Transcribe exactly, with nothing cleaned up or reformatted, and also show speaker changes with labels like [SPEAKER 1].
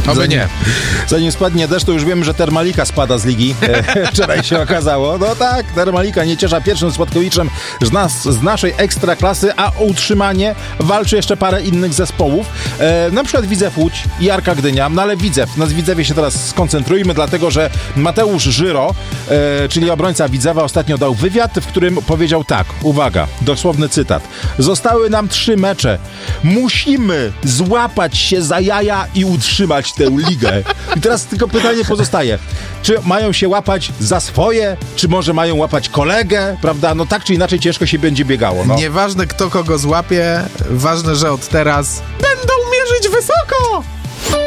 [SPEAKER 1] Oby
[SPEAKER 2] zanim,
[SPEAKER 1] nie.
[SPEAKER 2] Zanim spadnie deszcz, to już wiemy, że Termalika spada z ligi. E, wczoraj się okazało. No tak, Termalika nie ciesza pierwszym spadkowiczem z, nas, z naszej ekstraklasy, a o utrzymanie walczy jeszcze parę innych zespołów. E, na przykład Widzew Łódź i Arka Gdynia. No ale Widzew, na Widzewie się teraz skoncentrujmy, dlatego że Mateusz Żyro, e, czyli obrońca Widzewa, ostatnio dał wywiad, w którym powiedział tak, uwaga, dosłowny cytat. Zostały nam trzy mecze. Musimy złapać się za jaja i utrzymać tę ligę. I teraz tylko pytanie pozostaje. Czy mają się łapać za swoje, czy może mają łapać kolegę, prawda? No tak czy inaczej ciężko się będzie biegało. No.
[SPEAKER 1] Nieważne kto kogo złapie, ważne, że od teraz będą mierzyć wysoko!